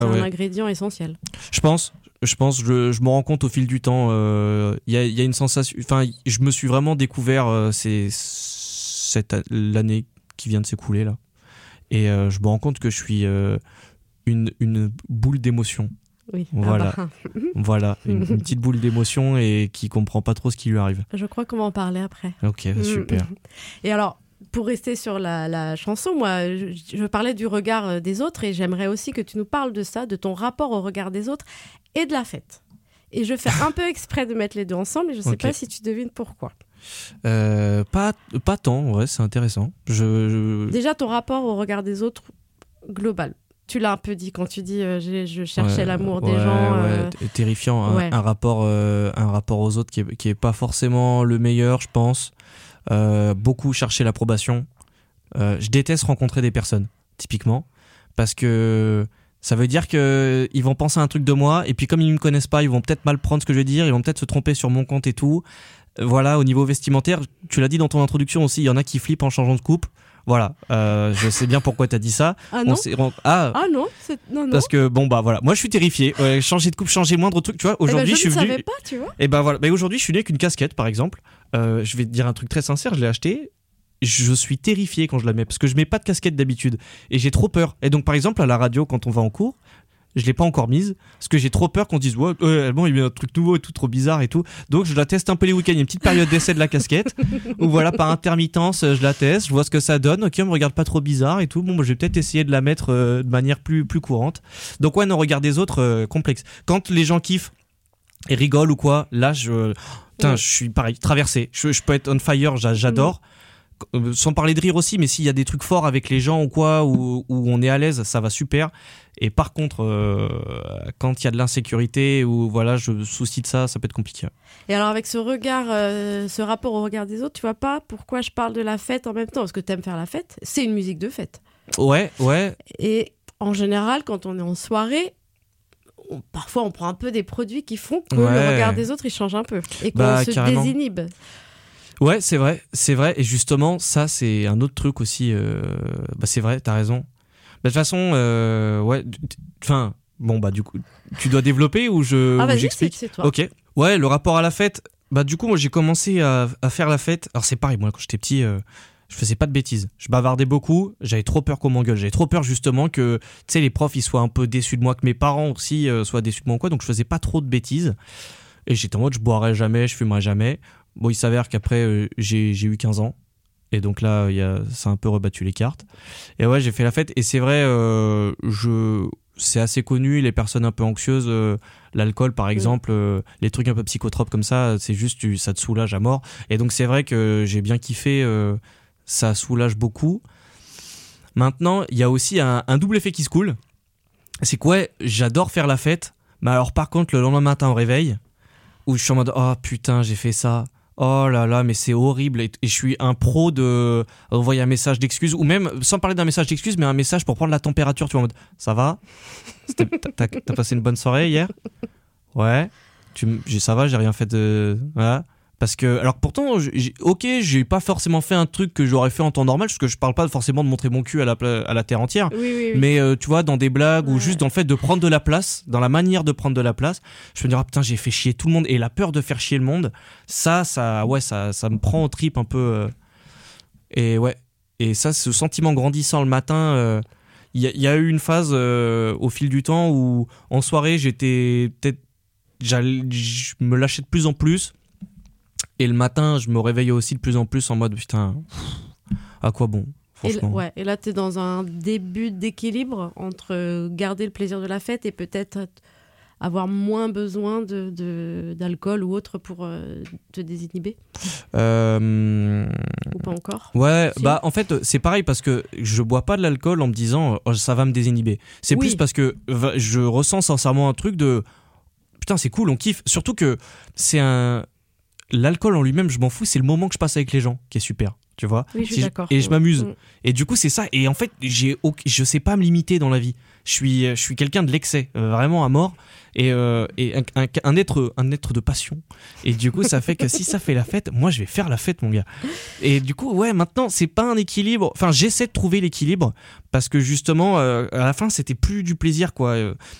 C'est ouais. un ingrédient essentiel. Je pense, je me rends compte au fil du temps. Il y a une sensation. Enfin, je me suis vraiment découvert l'année qui vient de s'écouler là, et je me rends compte que je suis une boule d'émotion. Oui. Voilà. Ah bah. Voilà, une petite boule d'émotion et qui comprend pas trop ce qui lui arrive. Je crois qu'on va en parler après. Ok, super. Et alors, pour rester sur la chanson, moi, je parlais du regard des autres et j'aimerais aussi que tu nous parles de ça, de ton rapport au regard des autres et de la fête. Et je fais un peu exprès de mettre les deux ensemble et je sais pas si tu devines pourquoi. Pas tant, ouais, c'est intéressant. Déjà, ton rapport au regard des autres, global. Tu l'as un peu dit quand tu dis je cherchais l'amour des gens. Terrifiant, un rapport aux autres qui est pas forcément le meilleur, je pense. Beaucoup chercher l'approbation. Je déteste rencontrer des personnes, typiquement, parce que ça veut dire qu'ils vont penser un truc de moi, et puis comme ils me connaissent pas, ils vont peut-être mal prendre ce que je vais dire, ils vont peut-être se tromper sur mon compte et tout. Voilà, au niveau vestimentaire, tu l'as dit dans ton introduction aussi, il y en a qui flippent en changeant de coupe. Voilà, je sais bien pourquoi t'as dit ça. Ah non. Non. Parce que bon bah voilà, moi je suis terrifié. Changer de coupe, changer le moindre truc, tu vois. Aujourd'hui, je ne savais pas, tu vois. Et ben voilà, aujourd'hui je suis venu avec une casquette par exemple. Je vais te dire un truc très sincère, je l'ai acheté. Je suis terrifié quand je la mets parce que je mets pas de casquette d'habitude et j'ai trop peur. Et donc par exemple à la radio quand on va en cours, je l'ai pas encore mise parce que j'ai trop peur qu'on dise bon il y a un truc nouveau et tout trop bizarre et tout. Donc je la teste un peu les week-ends, il y a une petite période d'essai de la casquette où voilà par intermittence je la teste, je vois ce que ça donne. Ok, on me regarde pas trop bizarre et tout. Bon, je vais peut-être essayer de la mettre de manière plus courante. Donc ouais, non, regard des autres complexe. Quand les gens kiffent et rigolent ou quoi, là je suis pareil, traversé. Je peux être on fire, j'adore. Sans parler de rire aussi, mais s'il y a des trucs forts avec les gens ou quoi, où on est à l'aise, ça va super. Et par contre, quand il y a de l'insécurité ou voilà, je me soucie de ça, ça peut être compliqué. Et alors avec ce regard, ce rapport au regard des autres, tu vois pas pourquoi je parle de la fête en même temps, parce que t'aimes faire la fête, c'est une musique de fête. Ouais. Et en général, quand on est en soirée, parfois on prend un peu des produits qui font que le regard des autres il change un peu et qu'on se désinhibe. Ouais, c'est vrai. Et justement, ça, c'est un autre truc aussi. C'est vrai, t'as raison. De toute façon, du coup, tu dois développer ou j'explique. C'est toi. Ok. Ouais, le rapport à la fête. Du coup, moi, j'ai commencé à faire la fête. Alors, c'est pareil, moi, quand j'étais petit, je faisais pas de bêtises. Je bavardais beaucoup. J'avais trop peur qu'on m'engueule. J'avais trop peur, justement, que, tu sais, les profs, ils soient un peu déçus de moi, que mes parents aussi soient déçus de moi, quoi. Donc, je faisais pas trop de bêtises. Et j'étais en mode, je boirais jamais, je fumerais jamais. Bon, il s'avère qu'après, j'ai eu 15 ans. Et donc là, ça a un peu rebattu les cartes. Et ouais, j'ai fait la fête. Et c'est vrai, c'est assez connu, les personnes un peu anxieuses, l'alcool par exemple, les trucs un peu psychotropes comme ça, c'est juste, ça te soulage à mort. Et donc c'est vrai que j'ai bien kiffé, ça soulage beaucoup. Maintenant, il y a aussi un double effet qui se coule. C'est que ouais, j'adore faire la fête. Mais alors par contre, le lendemain matin au réveil, où je suis en mode, oh putain, j'ai fait ça. Oh là là, mais c'est horrible. Et je suis un pro de envoyer un message d'excuse, ou même, sans parler d'un message d'excuse, mais un message pour prendre la température. Tu vois, en mode, ça va ? T'as passé une bonne soirée hier ? Ouais. Ça va, j'ai rien fait de... Voilà. Parce que, alors pourtant, j'ai pas forcément fait un truc que j'aurais fait en temps normal, parce que je parle pas forcément de montrer mon cul à la terre entière. Oui. Mais tu vois, dans des blagues ou juste dans le fait de prendre de la place, dans la manière de prendre de la place, je me dis, ah putain, j'ai fait chier tout le monde. Et la peur de faire chier le monde, ça me prend aux tripes un peu. Et ouais. Et ça, ce sentiment grandissant le matin, il y a eu une phase au fil du temps où en soirée, je me lâchais de plus en plus. Et le matin, je me réveillais aussi de plus en plus en mode putain, à quoi bon, franchement. Et là, t'es dans un début d'équilibre entre garder le plaisir de la fête et peut-être avoir moins besoin d'alcool ou autre pour te désinhiber. Ou pas encore. Ouais, si. En fait, c'est pareil parce que je bois pas de l'alcool en me disant ça va me désinhiber. C'est plus parce que je ressens sincèrement un truc de putain, c'est cool, on kiffe. Surtout que l'alcool en lui-même, je m'en fous, c'est le moment que je passe avec les gens qui est super. tu vois. Oui, je suis d'accord. Et je m'amuse. Mm. Et du coup, c'est ça. Et en fait, je sais pas me limiter dans la vie. Je suis quelqu'un de l'excès, vraiment à mort. Et un être de passion. Et du coup, ça fait que si ça fait la fête, moi, je vais faire la fête, mon gars. Et du coup, ouais, maintenant, c'est pas un équilibre. Enfin, j'essaie de trouver l'équilibre parce que justement, à la fin, c'était plus du plaisir, quoi.